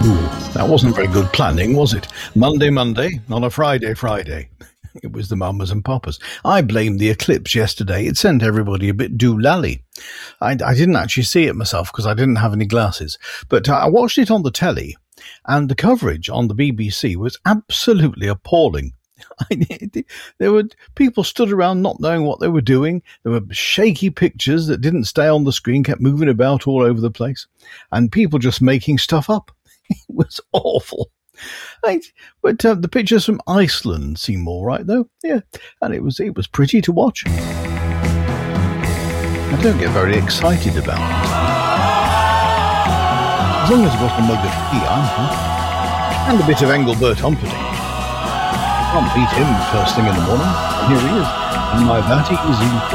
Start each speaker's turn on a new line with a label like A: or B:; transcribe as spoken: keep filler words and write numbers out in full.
A: Ooh, that wasn't very good planning, was it? Monday, Monday, not a Friday, Friday. It was the mamas and papas. I blamed the eclipse yesterday. It sent everybody a bit doolally. I, I didn't actually see it myself because I didn't have any glasses. But I watched it on the telly, and the coverage on the B B C was absolutely appalling. There were people stood around not knowing what they were doing. There were shaky pictures that didn't stay on the screen, kept moving about all over the place, and people just making stuff up. It was awful. Right. But uh, the pictures from Iceland seem all right, though. Yeah, and it was it was pretty to watch. I don't get very excited about it. As long as I've got a mug of tea, I'm happy. And a bit of Engelbert Humperdinck. I can't beat him first thing in the morning. And here he is. And my batty is in